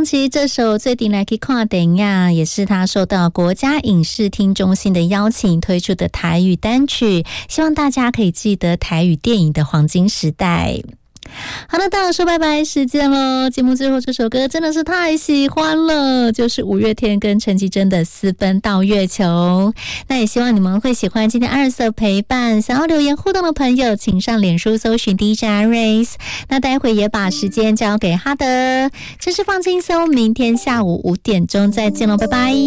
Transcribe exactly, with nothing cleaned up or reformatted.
放弃这首最顶来去看电影，也是他受到国家影视厅中心的邀请推出的台语单曲，希望大家可以记得台语电影的黄金时代。好了，到了说拜拜时间咯，节目最后这首歌真的是太喜欢了，就是五月天跟陈绮贞的《私奔到月球》。那也希望你们会喜欢今天二色陪伴，想要留言互动的朋友请上脸书搜寻 D J Aris。 那待会也把时间交给哈德，这是放轻松，明天下午五点钟再见咯，拜拜。